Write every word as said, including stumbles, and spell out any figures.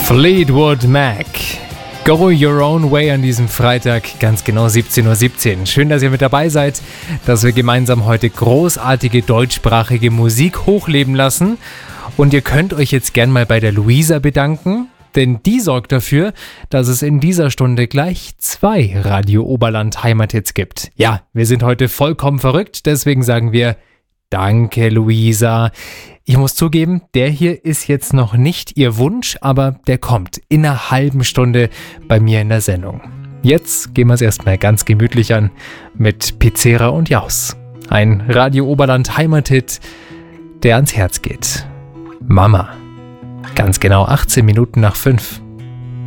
Fleetwood Mac. Go Your Own Way an diesem Freitag, ganz genau siebzehn Uhr siebzehn. Schön, dass ihr mit dabei seid, dass wir gemeinsam heute großartige deutschsprachige Musik hochleben lassen. Und ihr könnt euch jetzt gern mal bei der Luisa bedanken, denn die sorgt dafür, dass es in dieser Stunde gleich zwei Radio Oberland Heimathits gibt. Ja, wir sind heute vollkommen verrückt, deswegen sagen wir Danke, Luisa. Ich muss zugeben, der hier ist jetzt noch nicht Ihr Wunsch, aber der kommt in einer halben Stunde bei mir in der Sendung. Jetzt gehen wir es erstmal ganz gemütlich an mit Pizzera und Jaus. Ein Radio Oberland Heimathit, der ans Herz geht. Mama. Ganz genau achtzehn Minuten nach fünf.